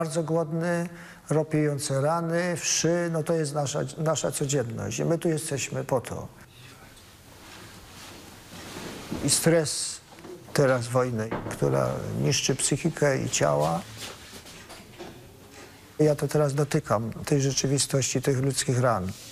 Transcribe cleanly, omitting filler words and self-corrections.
Bardzo głodny, ropiejące rany, wszy, no to jest nasza codzienność i my tu jesteśmy po to. I stres teraz wojny, która niszczy psychikę i ciała. Ja to teraz dotykam tej rzeczywistości, tych ludzkich ran.